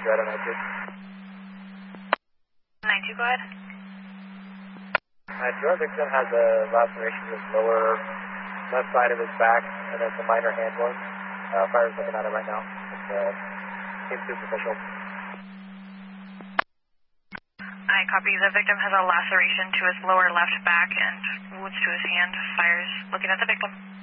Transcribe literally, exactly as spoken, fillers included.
you out on nine two. nine two, go ahead. nine two, our victim has a laceration in his lower left side of his back, and then some minor hand wounds. Uh, fire's looking at it right now. It's uh, seems superficial. I copy. The victim has a laceration to his lower left back and wounds to his hand. Fire's looking at the victim.